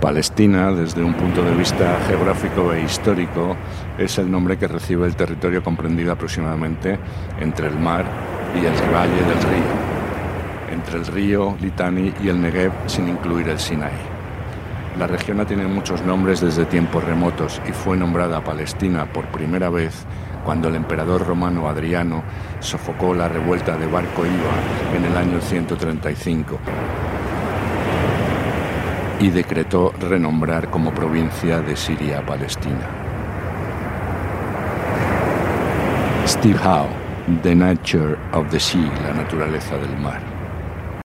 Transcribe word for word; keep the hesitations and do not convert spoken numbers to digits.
Palestina, desde un punto de vista geográfico e histórico, es el nombre que recibe el territorio comprendido aproximadamente entre el mar y el valle del río, entre el río Litani y el Negev, sin incluir el Sinaí. La región ha tenido muchos nombres desde tiempos remotos y fue nombrada Palestina por primera vez cuando el emperador romano Adriano sofocó la revuelta de Bar Kokhba en el año ciento treinta y cinco y decretó renombrar como provincia de Siria a Palestina. Steve Howe, The Nature of the Sea, la naturaleza del mar.